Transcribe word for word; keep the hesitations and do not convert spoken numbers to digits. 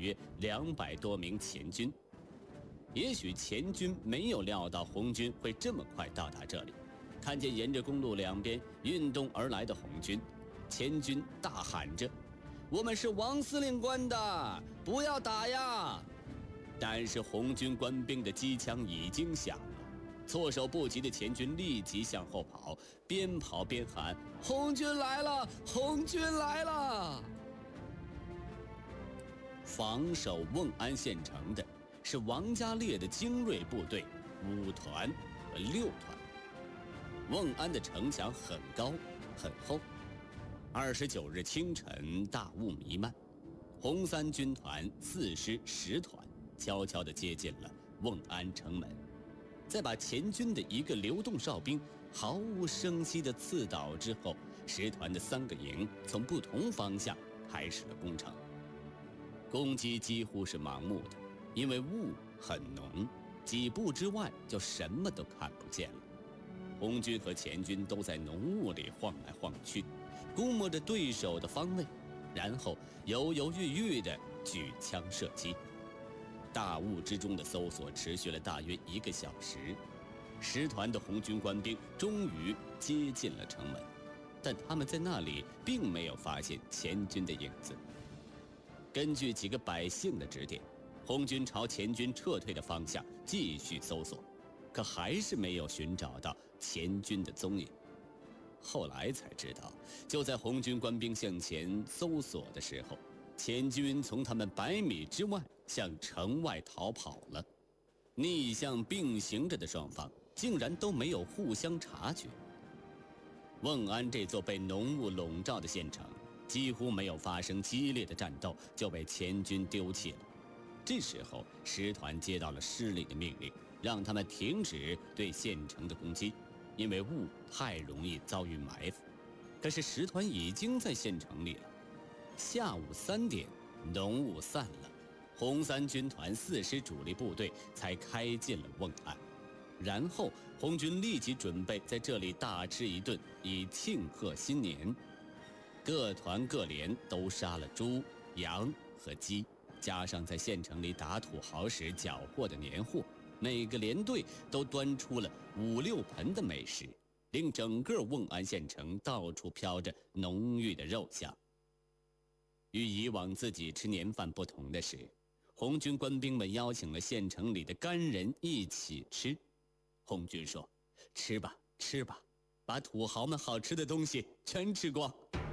约两百多名前军。也许前军没有料到红军会这么快到达这里，看见沿着公路两边运动而来的红军，前军大喊着：“我们是王司令官的，不要打呀！”但是红军官兵的机枪已经响了，措手不及的前军立即向后跑，边跑边喊：“红军来了！红军来了！”防守瓮安县城的是王家烈的精锐部队五团和六团。瓮安的城墙很高很厚。二十九日清晨，大雾弥漫，红三军团四师十团悄悄地接近了瓮安城门，在把前军的一个流动哨兵毫无声息地刺倒之后，十团的三个营从不同方向开始了攻城。攻击几乎是盲目的，因为雾很浓，几步之外就什么都看不见了。红军和前军都在浓雾里晃来晃去，估摸着对手的方位，然后犹犹豫豫地举枪射击。大雾之中的搜索持续了大约一个小时，十团的红军官兵终于接近了城门，但他们在那里并没有发现前军的影子。根据几个百姓的指点，红军朝前军撤退的方向继续搜索，可还是没有寻找到前军的踪影。后来才知道，就在红军官兵向前搜索的时候，前军从他们百米之外向城外逃跑了。逆向并行着的双方竟然都没有互相察觉。瓮安这座被浓雾笼罩的县城几乎没有发生激烈的战斗，就被前军丢弃了。这时候十团接到了师里的命令，让他们停止对县城的攻击，因为雾太容易遭遇埋伏。可是十团已经在县城里了。下午三点，浓雾散了，红三军团四师主力部队才开进了瓮安。然后红军立即准备在这里大吃一顿，以庆贺新年。各团各连都杀了猪、羊和鸡，加上在县城里打土豪时缴获的年货，每个连队都端出了五六盆的美食，令整个瓮安县城到处飘着浓郁的肉香。与以往自己吃年饭不同的是，红军官兵们邀请了县城里的干人一起吃。红军说：“吃吧，吃吧，把土豪们好吃的东西全吃光。”